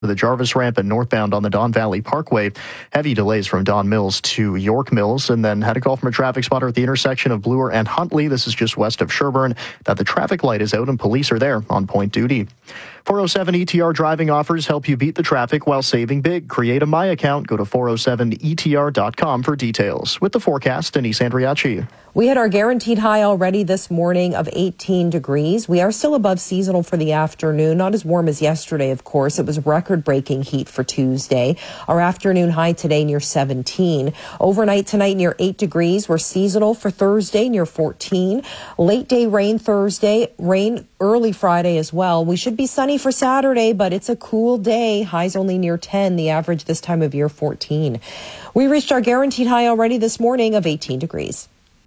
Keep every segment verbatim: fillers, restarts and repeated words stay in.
the Jarvis ramp and northbound on the Don Valley Parkway. Heavy delays from Don Mills to York Mills. And then had a call from a traffic spotter at the intersection of Bloor and Huntley. This is just west of Sherbourne, that the traffic light is out and police are there on point duty. four oh seven E T R driving offers help you beat the traffic while saving big. Create a My account. Go to four oh seven E T R dot com for details. With the forecast, Denise Andriachi. We had our guaranteed high already this morning of eighteen degrees. We are still above seasonal for the afternoon. Not as warm as yesterday, of course. It was record-breaking heat for Tuesday. Our afternoon high today near seventeen. Overnight tonight near eight degrees. We're seasonal for Thursday near fourteen. Late day rain Thursday. Rain early Friday as well. We should be sunny for Saturday, but it's a cool day. Highs only near ten. The average this time of year fourteen. We reached our guaranteed high already this morning of eighteen degrees.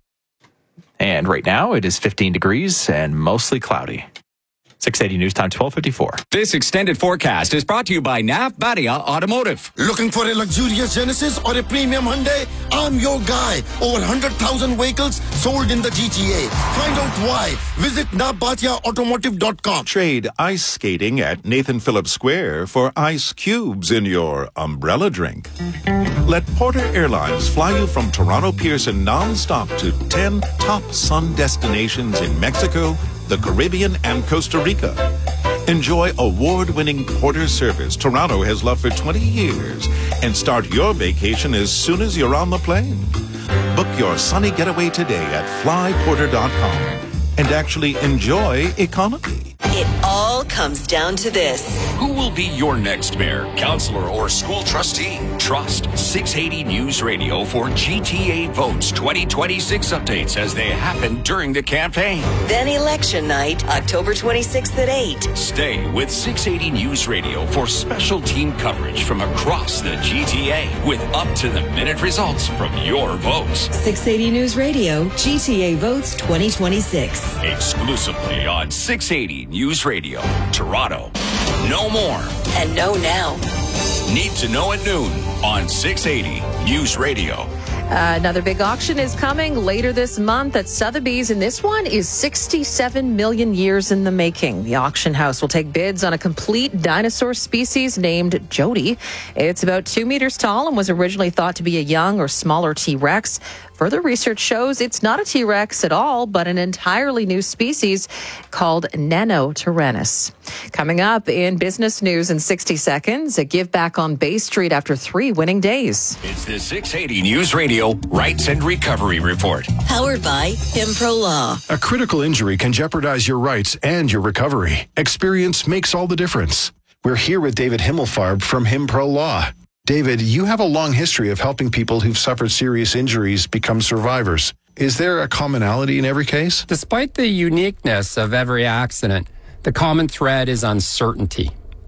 And right now it is fifteen degrees and mostly cloudy. six eighty News Time, twelve fifty-four. This extended forecast is brought to you by Nav Badia Automotive. Looking for a luxurious Genesis or a premium Hyundai? I'm your guy. Over one hundred thousand vehicles sold in the G T A. Find out why. Visit nav badia automotive dot com. Trade ice skating at Nathan Phillips Square for ice cubes in your umbrella drink. Let Porter Airlines fly you from Toronto Pearson non-stop to ten top sun destinations in Mexico, the Caribbean, and Costa Rica. Enjoy award-winning Porter service Toronto has loved for twenty years and start your vacation as soon as you're on the plane. Book your sunny getaway today at fly porter dot com and actually enjoy economy. It all comes down to this. Who will be your next mayor, councillor, or school trustee? Trust six eighty News Radio for G T A Votes twenty twenty-six updates as they happen during the campaign. Then election night, October twenty-sixth at eight. Stay with six eighty News Radio for special team coverage from across the G T A with up-to-the-minute results from your votes. six eighty News Radio, G T A Votes twenty twenty-six. Exclusively on six eighty News Radio, Toronto. Know more. And know now. Need to know at noon on six eighty News Radio. Uh, another big auction is coming later this month at Sotheby's, and this one is sixty-seven million years in the making. The auction house will take bids on a complete dinosaur species named Jody. It's about two meters tall and was originally thought to be a young or smaller T-Rex. Further research shows it's not a T-Rex at all, but an entirely new species called Nanotyrannus. Coming up in business news in sixty seconds, a give back on Bay Street after three winning days. It's the six eighty News Radio Rights and Recovery Report. Powered by Himpro Law. A critical injury can jeopardize your rights and your recovery. Experience makes all the difference. We're here with David Himmelfarb from Himpro Law. David, you have a long history of helping people who've suffered serious injuries become survivors. Is there a commonality in every case? Despite the uniqueness of every accident, the common thread is uncertainty.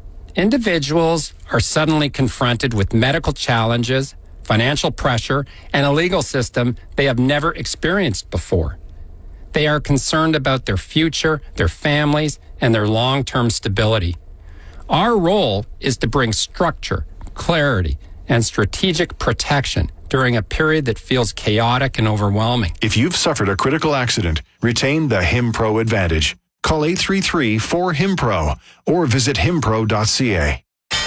Individuals are suddenly confronted with medical challenges, financial pressure, and a legal system they have never experienced before. They are concerned about their future, their families, and their long-term stability. Our role is to bring structure, clarity, and strategic protection during a period that feels chaotic and overwhelming. If you've suffered a critical accident, retain the Himpro Advantage. Call eight three three, four, H I M P R O or visit himpro dot c a.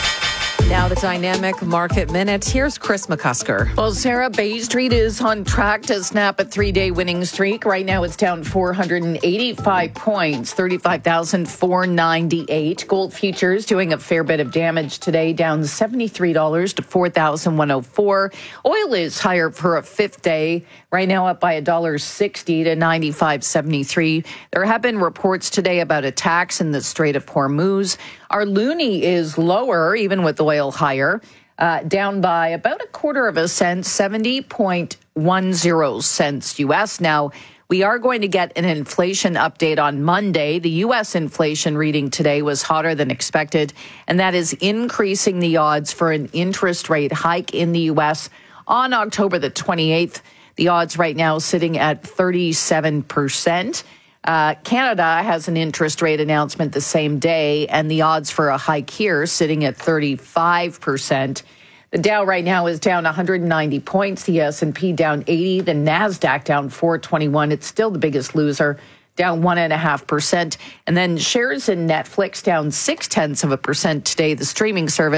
Now the Dynamic Market Minute. Here's Chris McCusker. Well, Sarah, Bay Street is on track to snap a three-day winning streak. Right now it's down four hundred eighty-five points, thirty-five thousand four hundred ninety-eight. Gold futures doing a fair bit of damage today, down seventy-three dollars to four thousand one hundred four. Oil is higher for a fifth day, right now up by one dollar sixty to ninety-five seventy-three. There have been reports today about attacks in the Strait of Hormuz. Our loonie is lower, even with oil higher, uh, down by about a quarter of a cent, seventy point one zero cents U S. Now, we are going to get an inflation update on Monday. The U S inflation reading today was hotter than expected, and that is increasing the odds for an interest rate hike in the U S on October the twenty-eighth. The odds right now sitting at thirty-seven percent. Uh, Canada has an interest rate announcement the same day, and the odds for a hike here sitting at thirty-five percent. The Dow right now is down one hundred ninety points, the S and P down eighty, the NASDAQ down four twenty-one. It's still the biggest loser, down one and a half percent. And then shares in Netflix down six tenths of a percent today. The streaming service